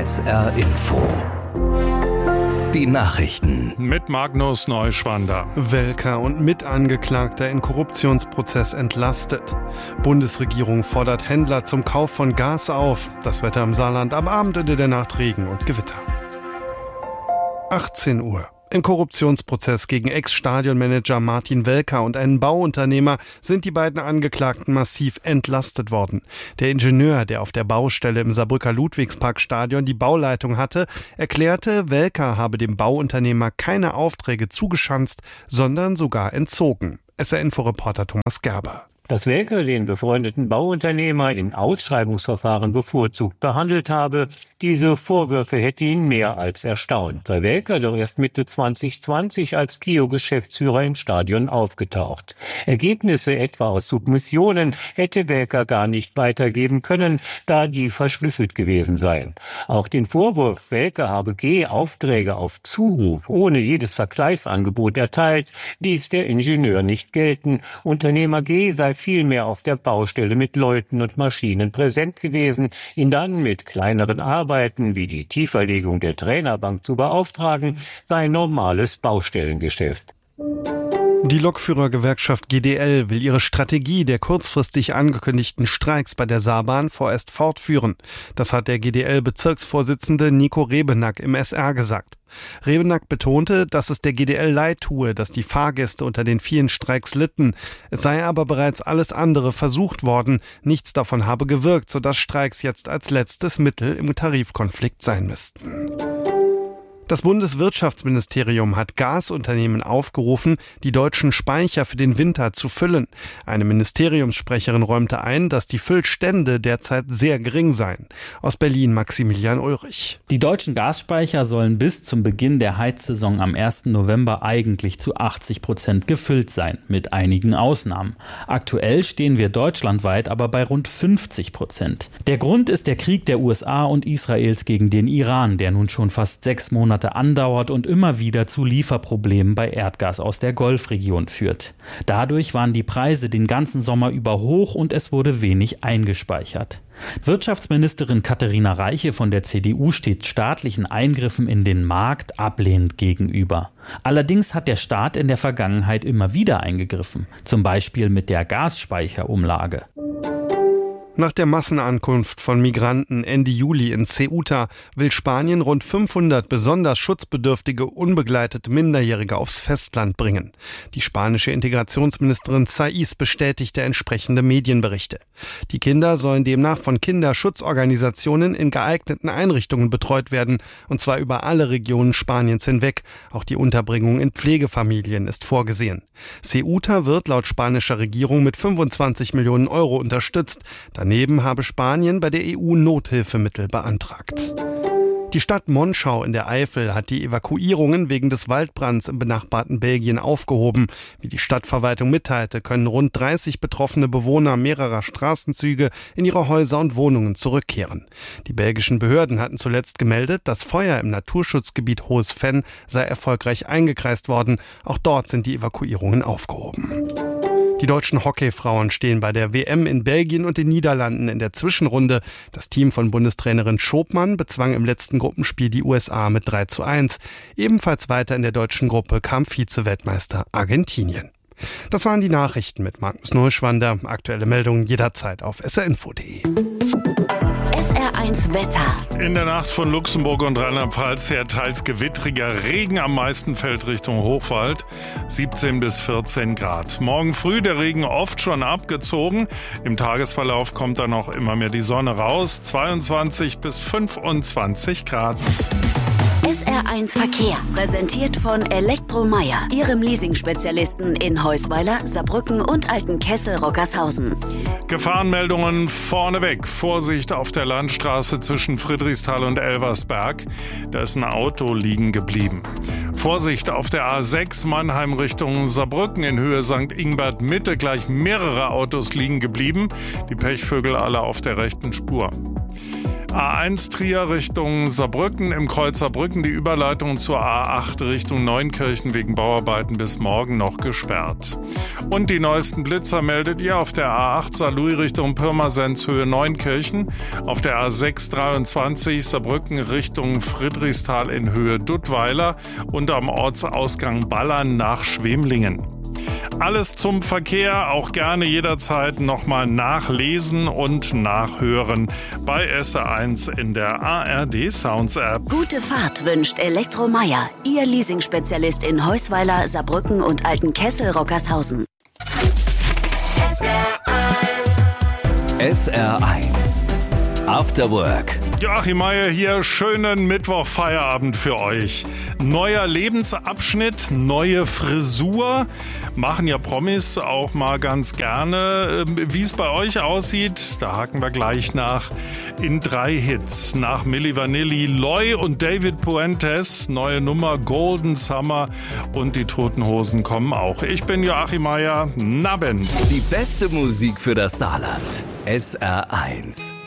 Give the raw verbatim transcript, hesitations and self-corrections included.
S R Info. Die Nachrichten. Mit Magnus Neuschwander. Welker und Mitangeklagter in Korruptionsprozess entlastet. Bundesregierung fordert Händler zum Kauf von Gas auf. Das Wetter im Saarland am Abend und in der Nacht Regen und Gewitter. achtzehn Uhr. Im Korruptionsprozess gegen Ex-Stadionmanager Martin Welker und einen Bauunternehmer sind die beiden Angeklagten massiv entlastet worden. Der Ingenieur, der auf der Baustelle im Saarbrücker Ludwigsparkstadion die Bauleitung hatte, erklärte, Welker habe dem Bauunternehmer keine Aufträge zugeschanzt, sondern sogar entzogen. S R-Info-Reporter Thomas Gerber. Dass Welker den befreundeten Bauunternehmer in Ausschreibungsverfahren bevorzugt behandelt habe, diese Vorwürfe hätte ihn mehr als erstaunt. Sei Welker doch erst Mitte zwanzig zwanzig als K I O-Geschäftsführer im Stadion aufgetaucht. Ergebnisse etwa aus Submissionen hätte Welker gar nicht weitergeben können, da die verschlüsselt gewesen seien. Auch den Vorwurf, Welker habe G Aufträge auf Zuruf ohne jedes Vergleichsangebot erteilt, ließ der Ingenieur nicht gelten. Unternehmer G sei vielmehr auf der Baustelle mit Leuten und Maschinen präsent gewesen, ihn dann mit kleineren Arbeiten wie die Tieferlegung der Trainerbank zu beauftragen, sei normales Baustellengeschäft. Die Lokführergewerkschaft G D L will ihre Strategie der kurzfristig angekündigten Streiks bei der Saarbahn vorerst fortführen. Das hat der G D L-Bezirksvorsitzende Nico Rebenack im S R gesagt. Rebenack betonte, dass es der G D L leid tue, dass die Fahrgäste unter den vielen Streiks litten. Es sei aber bereits alles andere versucht worden. Nichts davon habe gewirkt, sodass Streiks jetzt als letztes Mittel im Tarifkonflikt sein müssten. Das Bundeswirtschaftsministerium hat Gasunternehmen aufgerufen, die deutschen Speicher für den Winter zu füllen. Eine Ministeriumssprecherin räumte ein, dass die Füllstände derzeit sehr gering seien. Aus Berlin Maximilian Ulrich. Die deutschen Gasspeicher sollen bis zum Beginn der Heizsaison am ersten November eigentlich zu achtzig Prozent gefüllt sein, mit einigen Ausnahmen. Aktuell stehen wir deutschlandweit aber bei rund fünfzig Prozent. Der Grund ist der Krieg der U S A und Israels gegen den Iran, der nun schon fast sechs Monate andauert und immer wieder zu Lieferproblemen bei Erdgas aus der Golfregion führt. Dadurch waren die Preise den ganzen Sommer über hoch und es wurde wenig eingespeichert. Wirtschaftsministerin Katharina Reiche von der C D U steht staatlichen Eingriffen in den Markt ablehnend gegenüber. Allerdings hat der Staat in der Vergangenheit immer wieder eingegriffen, zum Beispiel mit der Gasspeicherumlage. Nach der Massenankunft von Migranten Ende Juli in Ceuta will Spanien rund fünfhundert besonders schutzbedürftige, unbegleitete Minderjährige aufs Festland bringen. Die spanische Integrationsministerin Saiz bestätigte entsprechende Medienberichte. Die Kinder sollen demnach von Kinderschutzorganisationen in geeigneten Einrichtungen betreut werden, und zwar über alle Regionen Spaniens hinweg. Auch die Unterbringung in Pflegefamilien ist vorgesehen. Ceuta wird laut spanischer Regierung mit fünfundzwanzig Millionen Euro unterstützt. Daneben habe Spanien bei der E U Nothilfemittel beantragt. Die Stadt Monschau in der Eifel hat die Evakuierungen wegen des Waldbrands im benachbarten Belgien aufgehoben. Wie die Stadtverwaltung mitteilte, können rund dreißig betroffene Bewohner mehrerer Straßenzüge in ihre Häuser und Wohnungen zurückkehren. Die belgischen Behörden hatten zuletzt gemeldet, das Feuer im Naturschutzgebiet Hohes Venn sei erfolgreich eingekreist worden. Auch dort sind die Evakuierungen aufgehoben. Die deutschen Hockeyfrauen stehen bei der W M in Belgien und den Niederlanden in der Zwischenrunde. Das Team von Bundestrainerin Schopmann bezwang im letzten Gruppenspiel die U S A mit drei zu eins. Ebenfalls weiter in der deutschen Gruppe kam Vize-Weltmeister Argentinien. Das waren die Nachrichten mit Magnus Neuschwander. Aktuelle Meldungen jederzeit auf s r info punkt d e. S R eins Wetter. In der Nacht von Luxemburg und Rheinland-Pfalz her teils gewittriger Regen, am meisten fällt Richtung Hochwald, siebzehn bis vierzehn Grad. Morgen früh der Regen oft schon abgezogen, im Tagesverlauf kommt dann auch immer mehr die Sonne raus, zweiundzwanzig bis fünfundzwanzig Grad. S R eins Verkehr, präsentiert von Elektromeier, Ihrem Leasing-Spezialisten in Heusweiler, Saarbrücken und Altenkessel-Rockershausen. Gefahrenmeldungen vorneweg. Vorsicht auf der Landstraße zwischen Friedrichsthal und Elversberg. Da ist ein Auto liegen geblieben. Vorsicht auf der A sechs Mannheim Richtung Saarbrücken in Höhe Sankt Ingbert Mitte. Gleich mehrere Autos liegen geblieben. Die Pechvögel alle auf der rechten Spur. A eins Trier Richtung Saarbrücken, im Kreuz Saarbrücken die Überleitung zur A acht Richtung Neunkirchen wegen Bauarbeiten bis morgen noch gesperrt. Und die neuesten Blitzer meldet ihr auf der A acht Saarlouis Richtung Pirmasens Höhe Neunkirchen, auf der A sechs dreiundzwanzig Saarbrücken Richtung Friedrichsthal in Höhe Duttweiler und am Ortsausgang Ballern nach Schwemlingen. Alles zum Verkehr, auch gerne jederzeit nochmal nachlesen und nachhören bei S R eins in der A R D Sounds App. Gute Fahrt wünscht Elektromeier, Ihr Leasingspezialist in Heusweiler, Saarbrücken und Altenkessel-Rockershausen. S R eins. S R eins. After Work. Joachim Meier hier, schönen Mittwoch-Feierabend für euch. Neuer Lebensabschnitt, neue Frisur, machen ja Promis auch mal ganz gerne. Wie es bei euch aussieht, da haken wir gleich nach in drei Hits. Nach Milli Vanilli, Loy und David Puentes, neue Nummer Golden Summer und die Toten Hosen kommen auch. Ich bin Joachim Meier, Nabend. Die beste Musik für das Saarland. S R eins.